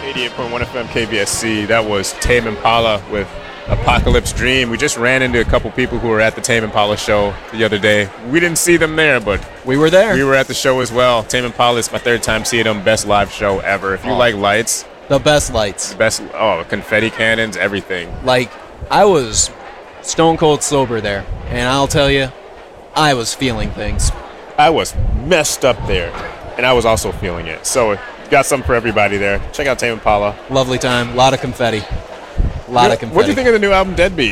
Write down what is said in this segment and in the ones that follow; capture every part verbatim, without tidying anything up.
eighty-eight point one F M K B S C. That was Tame Impala with Apocalypse Dream. We just ran into a couple people who were at the Tame Impala show the other day. We didn't see them there, but we were there. We were at the show as well. Tame Impala is my third time seeing them. Best live show ever. If you oh. like lights. The best lights. Best, oh, confetti cannons, everything. Like, I was stone cold sober there, and I'll tell you, I was feeling things. I was messed up there, and I was also feeling it. So, got something for everybody there. Check out Tame Impala. Lovely time. A lot of confetti. A lot what, of confetti. What do you think of the new album, Deadbeat?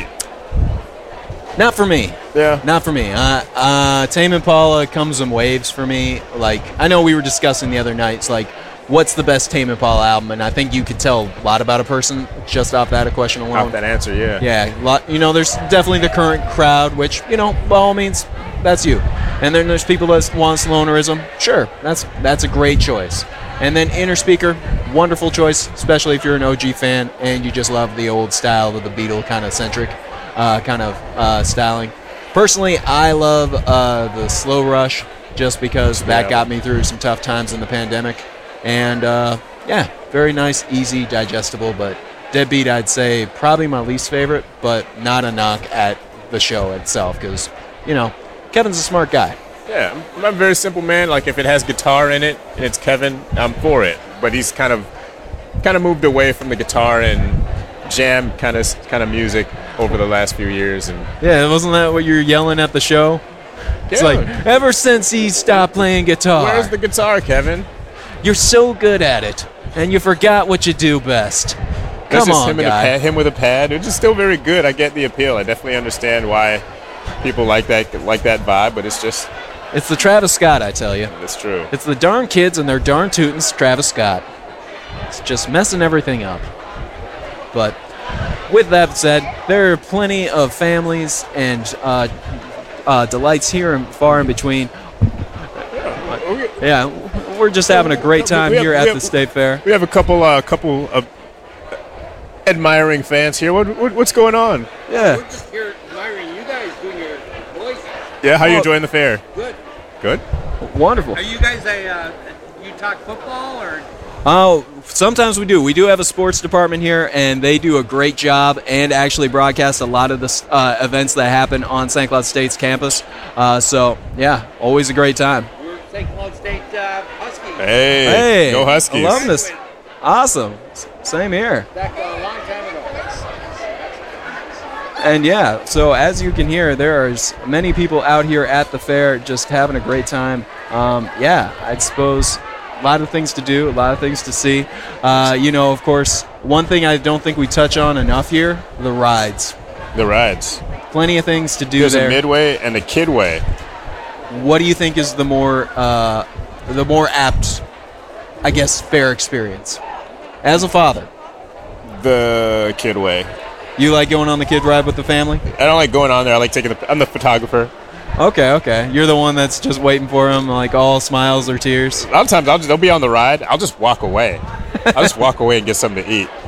Not for me. Yeah. Not for me. Uh, uh, Tame Impala comes in waves for me. Like, I know we were discussing the other night, it's like, what's the best Tame Impala album? And I think you could tell a lot about a person just off that question alone. Off that answer, yeah. Yeah. Lot, you know, there's definitely the current crowd, which, you know, by all means, that's you. And then there's people that want Sloanerism. Sure, that's that's a great choice. And then Inner Speaker, wonderful choice, especially if you're an O G fan and you just love the old style of the Beatle kind of centric uh, kind of uh, styling. Personally, I love uh, the Slow Rush just because that yeah. got me through some tough times in the pandemic. And, uh, yeah, very nice, easy, digestible. But Deadbeat, I'd say, probably my least favorite, but not a knock at the show itself because, you know, Kevin's a smart guy. Yeah, I'm a very simple man. Like, if it has guitar in it and it's Kevin, I'm for it. But he's kind of kind of moved away from the guitar and jam kind of kind of music over the last few years. And yeah, wasn't that what you were yelling at the show? It's yeah. like, ever since he stopped playing guitar. Where's the guitar, Kevin? You're so good at it, and you forgot what you do best. Come That's just on, him, guy. In a pad, him with a pad. It's just still very good. I get the appeal. I definitely understand why people like that like that vibe, but it's just... It's the Travis Scott, I tell you. That's true. It's the darn kids and their darn tootins, Travis Scott. It's just messing everything up. But with that said, there are plenty of families and uh, uh, delights here and far in between. Yeah, we're just having a great time have, here at have, the State Fair. We have a couple, uh, couple of admiring fans here. What, what, what's going on? Yeah. We're just here admiring you guys doing your voice. Yeah, how are you Oh. enjoying the fair? Good. Good? Wonderful. Are you guys a, uh, you talk football or? Oh, sometimes we do. We do have a sports department here, and they do a great job and actually broadcast a lot of the uh, events that happen on Saint Cloud State's campus. Uh, so, yeah, always a great time. We're Saint Cloud State uh, Huskies. Hey, Hey, go Huskies. alumnus. Awesome. S- Same here. Back a long time ago. And yeah, so as you can hear, there are s- many people out here at the fair just having a great time. Um, yeah, I suppose a lot of things to do, a lot of things to see. Uh, you know, of course, one thing I don't think we touch on enough here, the rides. The rides. Plenty of things to do There's there. a midway and a kidway. What do you think is the more uh, the more apt, I guess, fair experience? As a father, The kidway. you like going on the kid ride with the family? I don't like going on there. I like taking the... I'm the photographer. Okay, okay. You're the one that's just waiting for him, like all smiles or tears. A lot of times I'll just, they'll be on the ride. I'll just walk away. I'll just walk away and get something to eat.